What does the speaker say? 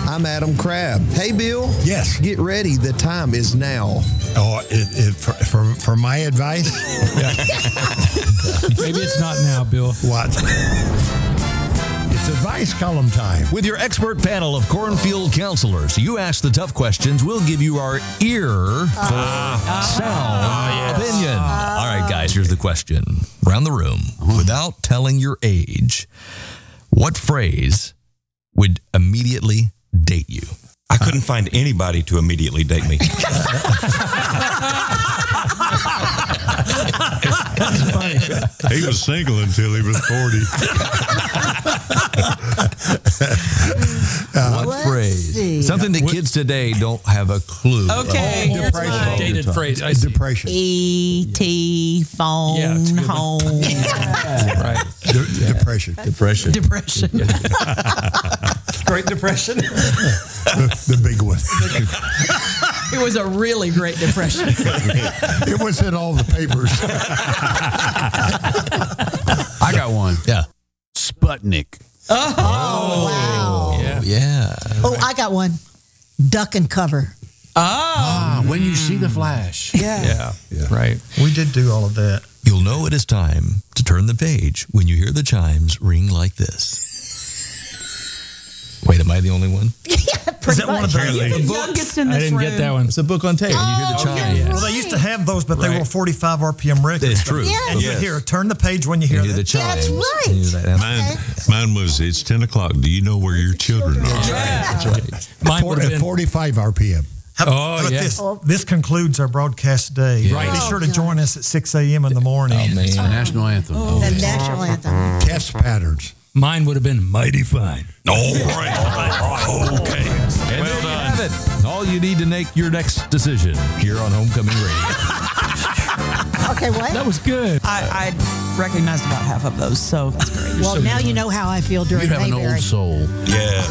I'm Adam Crabb. Hey, Bill. Yes. Get ready. The time is now. Oh, for my advice? Maybe it's not now, Bill. What? It's advice column time. With your expert panel of cornfield counselors, you ask the tough questions. We'll give you our ear for sound opinion. All right, guys, here's the question. Around the room, without telling your age, what phrase would immediately date you? I couldn't find anybody to immediately date me. He was single until he was 40. What phrase? see. Something that kids today don't have a clue. Okay. That's Depression. right. Dated phrase. I see. Depression. E.T. phone Yeah, it's a good one. home. Right. Depression. Depression. Depression. Great Depression. The big one. It was a really great depression. It was in all the papers. I got one. Yeah. Sputnik. Oh, wow. Yeah. Oh, I got one. Duck and cover. When you see the flash. Yeah. Right. We did do all of that. You'll know it is time to turn the page when you hear the chimes ring like this. Wait, am I the only one? Pretty much. The youngest in this I didn't room. get that one. It's a book on tape when you hear the chimes. Well, they used to have those, but they Right. were 45 RPM records. It's true. Yes. And you hear, turn the page when you hear You hear the that. chimes. That's right. And you hear that. Mine was, it's 10 o'clock. Do you know where your children are? That's right. Mine would have been. 45 RPM. How Oh, about yeah. this? This concludes our broadcast today. Right. Be sure to join us at 6 a.m. in the morning. Oh, man. The national anthem. The national anthem. Test patterns. Mine would have been mighty fine. All right. Okay. And there you have it. All you need to make your next decision here on Homecoming Radio. Okay, what? That was good. I recognized about half of those, so that's great. Well, now you know how I feel during You'd have an Mayberry. old soul. Yeah.